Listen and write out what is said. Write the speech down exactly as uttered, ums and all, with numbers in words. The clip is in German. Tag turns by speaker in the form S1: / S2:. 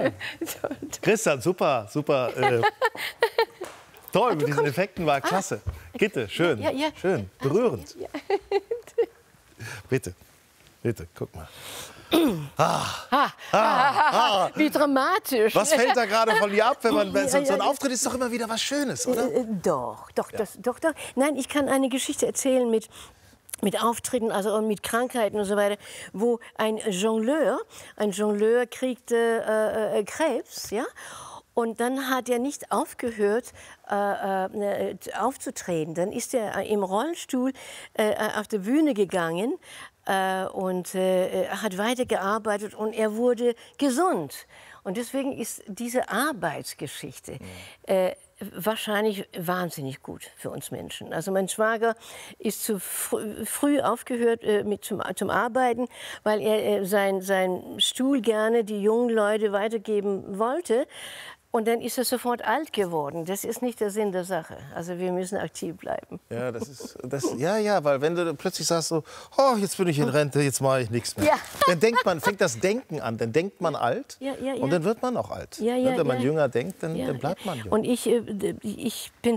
S1: Christian, super, super. Äh, toll, mit diesen Effekten war klasse. Gitte, schön,
S2: Ja, ja.
S1: schön, berührend. Bitte, bitte, guck mal. Ah,
S2: Ah,
S1: ah, ah.
S2: Wie dramatisch.
S1: Was fällt da gerade von dir ab, wenn man
S2: Ja,
S1: so, so ein
S2: ja,
S1: Auftritt ist doch immer wieder was Schönes, oder?
S2: Äh, Doch, doch, das, doch, doch. Nein, ich kann eine Geschichte erzählen mit, mit Auftritten, also und mit Krankheiten und so weiter, wo ein Jongleur, ein Jongleur kriegte äh, äh, Krebs, ja. Und dann hat er nicht aufgehört, äh, äh, aufzutreten. Dann ist er im Rollstuhl äh, auf die Bühne gegangen äh, und äh, hat weitergearbeitet und er wurde gesund. Und deswegen ist diese Arbeitsgeschichte äh, wahrscheinlich wahnsinnig gut für uns Menschen. Also mein Schwager ist zu fr früh aufgehört äh, mit zum, zum Arbeiten, weil er äh, sein, sein Stuhl gerne die jungen Leute weitergeben wollte. Und dann ist er sofort alt geworden. Das ist nicht der Sinn der Sache. Also wir müssen aktiv bleiben.
S1: Ja, das ist, das, ja, ja, weil wenn du plötzlich sagst so, oh, jetzt bin ich in Rente, jetzt mache ich nichts mehr.
S2: Ja.
S1: Dann denkt man, fängt das Denken an, dann denkt man alt
S2: Ja, ja, ja.
S1: und dann wird man auch alt.
S2: Ja, ja,
S1: Wenn man
S2: ja.
S1: jünger denkt, dann,
S2: Ja,
S1: dann bleibt man jung.
S2: Und ich, äh, ich bin